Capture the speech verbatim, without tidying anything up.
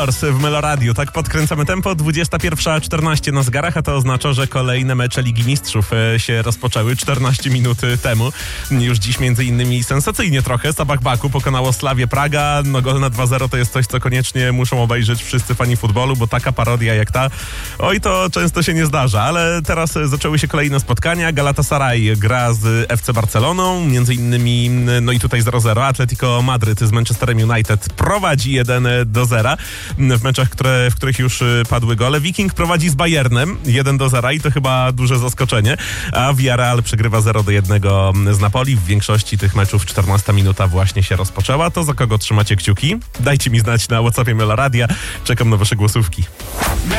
w Meloradiu. Tak podkręcamy tempo. dwudziesta pierwsza czternaście na zegarach, a to oznacza, że kolejne mecze Ligi Mistrzów się rozpoczęły czternaście minut temu. Już dziś między innymi sensacyjnie trochę Sabah Baku pokonało Slavię Praga. No gol na dwa zero to jest coś, co koniecznie muszą obejrzeć wszyscy fani futbolu, bo taka parodia jak ta, oj, to często się nie zdarza. Ale teraz zaczęły się kolejne spotkania. Galatasaray gra z F C Barceloną, między innymi, no i tutaj zero zero. Atletico Madryt z Manchesterem United prowadzi jeden do zera. W meczach, które, w których już padły gole. Viking prowadzi z Bayernem jeden do zera i to chyba duże zaskoczenie, a Villarreal przegrywa zero do jednego z Napoli. W większości tych meczów czternasta minuta właśnie się rozpoczęła. To za kogo trzymacie kciuki? Dajcie mi znać na WhatsAppie Meloradia. Czekam na wasze głosówki.